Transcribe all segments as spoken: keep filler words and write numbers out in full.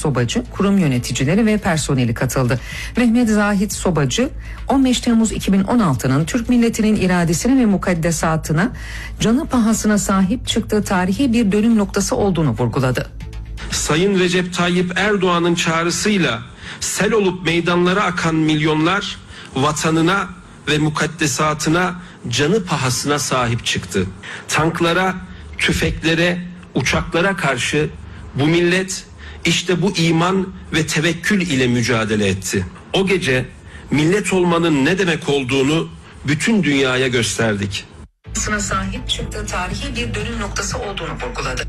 Sobacı, kurum yöneticileri ve personeli katıldı. Mehmet Zahit Sobacı, on beş Temmuz iki bin on altı'nın Türk milletinin iradesine ve mukaddesatına canı pahasına sahip çıktığı tarihi bir dönüm noktası olduğunu vurguladı. Sayın Recep Tayyip Erdoğan'ın çağrısıyla sel olup meydanlara akan milyonlar vatanına ve mukaddesatına canı pahasına sahip çıktı. Tanklara, tüfeklere, uçaklara karşı bu millet işte bu iman ve tevekkül ile mücadele etti. O gece millet olmanın ne demek olduğunu bütün dünyaya gösterdik. Sahip çıktığı tarihi bir dönüm noktası olduğunu vurguladı.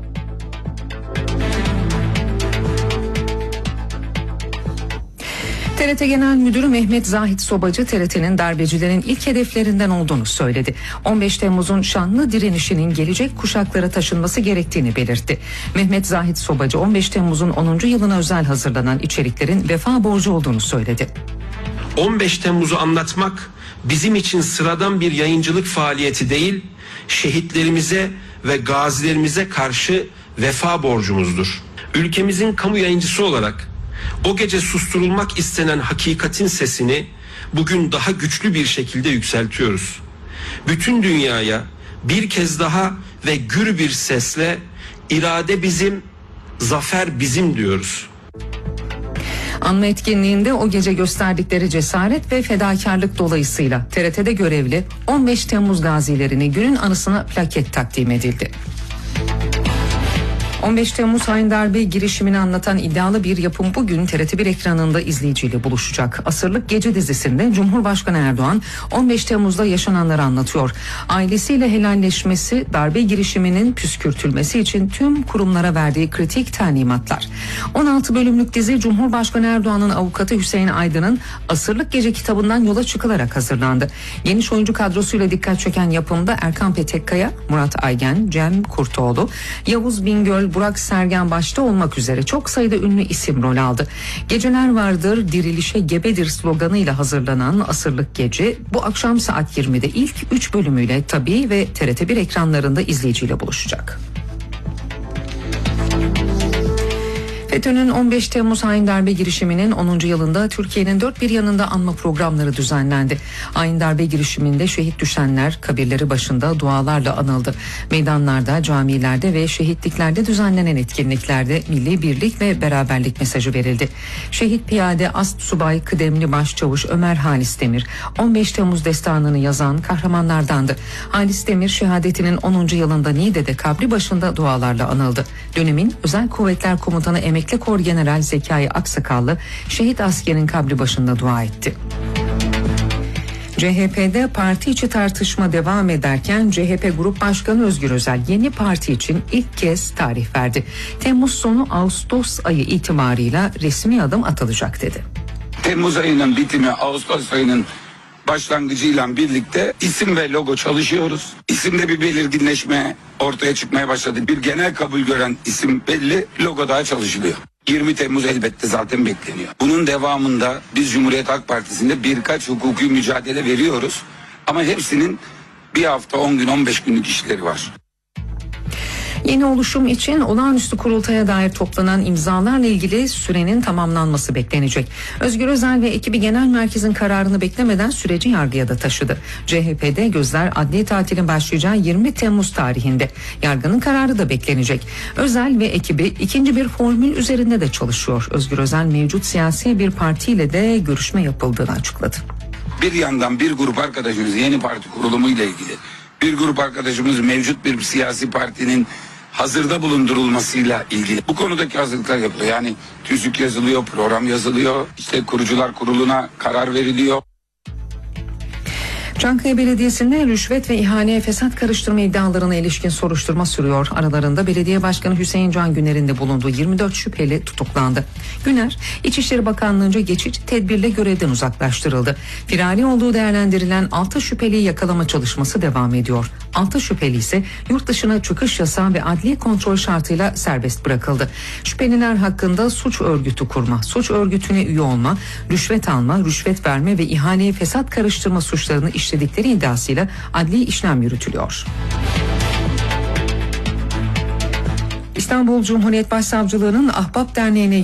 T R T Genel Müdürü Mehmet Zahit Sobacı, T R T'nin darbecilerin ilk hedeflerinden olduğunu söyledi. on beş Temmuz'un şanlı direnişinin gelecek kuşaklara taşınması gerektiğini belirtti. Mehmet Zahit Sobacı, on beş Temmuz'un onuncu yılına özel hazırlanan içeriklerin vefa borcu olduğunu söyledi. on beş Temmuz'u anlatmak bizim için sıradan bir yayıncılık faaliyeti değil, şehitlerimize ve gazilerimize karşı vefa borcumuzdur. Ülkemizin kamu yayıncısı olarak o gece susturulmak istenen hakikatin sesini bugün daha güçlü bir şekilde yükseltiyoruz. Bütün dünyaya bir kez daha ve gür bir sesle irade bizim, zafer bizim diyoruz. Anma etkinliğinde o gece gösterdikleri cesaret ve fedakarlık dolayısıyla T R T'de görevli on beş Temmuz gazilerini günün anısına plaket takdim edildi. on beş Temmuz hain darbe girişimini anlatan iddialı bir yapım bugün T R T bir ekranında izleyiciyle buluşacak. Asırlık Gece dizisinde Cumhurbaşkanı Erdoğan on beş Temmuz'da yaşananları anlatıyor. Ailesiyle helalleşmesi, darbe girişiminin püskürtülmesi için tüm kurumlara verdiği kritik talimatlar. on altı bölümlük dizi Cumhurbaşkanı Erdoğan'ın avukatı Hüseyin Aydın'ın Asırlık Gece kitabından yola çıkılarak hazırlandı. Geniş oyuncu kadrosuyla dikkat çeken yapımda Erkan Petekkaya, Murat Aygen, Cem Kurtoğlu, Yavuz Bingöl, Burak Sergen başta olmak üzere çok sayıda ünlü isim rol aldı. Geceler vardır, dirilişe gebedir sloganıyla hazırlanan Asırlık Gece bu akşam saat yirmide ilk üç bölümüyle tabii ve T R T bir ekranlarında izleyiciyle buluşacak. FETÖ'nün on beş Temmuz hain darbe girişiminin onuncu yılında Türkiye'nin dört bir yanında anma programları düzenlendi. Hain darbe girişiminde şehit düşenler kabirleri başında dualarla anıldı. Meydanlarda, camilerde ve şehitliklerde düzenlenen etkinliklerde milli birlik ve beraberlik mesajı verildi. Şehit piyade Astsubay Kıdemli Başçavuş Ömer Halis Demir, on beş Temmuz destanını yazan kahramanlardandı. Halis Demir şehadetinin onuncu yılında Niğde'de kabri başında dualarla anıldı. Dönemin Özel Kuvvetler Komutanı Emekli Kor General Zekai Aksakallı şehit askerin kabri başında dua etti. C H P'de parti içi tartışma devam ederken C H P Grup Başkanı Özgür Özel yeni parti için ilk kez tarih verdi. Temmuz sonu Ağustos ayı itibarıyla resmi adım atılacak dedi. Temmuz ayının bitimi, Ağustos ayının başlangıcıyla birlikte isim ve logo çalışıyoruz. İsimde bir belirginleşme ortaya çıkmaya başladı. Bir genel kabul gören isim belli, logo daha çalışılıyor. yirmi Temmuz elbette zaten bekleniyor. Bunun devamında biz Cumhuriyet Halk Partisi'nde birkaç hukuki mücadele veriyoruz. Ama hepsinin bir hafta, on gün, on beş günlük işleri var. Yeni oluşum için olağanüstü kurultaya dair toplanan imzalarla ilgili sürenin tamamlanması beklenecek. Özgür Özel ve ekibi genel merkezin kararını beklemeden süreci yargıya da taşıdı. C H P'de gözler adli tatilin başlayacağı yirmi Temmuz tarihinde. Yargının kararı da beklenecek. Özel ve ekibi ikinci bir formül üzerinde de çalışıyor. Özgür Özel mevcut siyasi bir partiyle de görüşme yapıldığını açıkladı. Bir yandan bir grup arkadaşımız yeni parti kurulumu ile ilgili, bir grup arkadaşımız mevcut bir siyasi partinin hazırda bulundurulmasıyla ilgili bu konudaki hazırlıklar yapılıyor. Yani tüzük yazılıyor, program yazılıyor, işte kurucular kuruluna karar veriliyor. Çankaya Belediyesi'nde rüşvet ve ihaleye fesat karıştırma iddialarına ilişkin soruşturma sürüyor. Aralarında Belediye Başkanı Hüseyin Can Güner'in de bulunduğu yirmi dört şüpheli tutuklandı. Güner, İçişleri Bakanlığı'nca geçici tedbirle görevden uzaklaştırıldı. Firari olduğu değerlendirilen altı şüpheliyi yakalama çalışması devam ediyor. altı şüpheli ise yurt dışına çıkış yasağı ve adli kontrol şartıyla serbest bırakıldı. Şüpheliler hakkında suç örgütü kurma, suç örgütüne üye olma, rüşvet alma, rüşvet verme ve ihaleye fesat karıştırma suçlarını işledikleri iddiasıyla adli işlem yürütülüyor. İstanbul Cumhuriyet Başsavcılığı'nın Ahbap Derneği'ne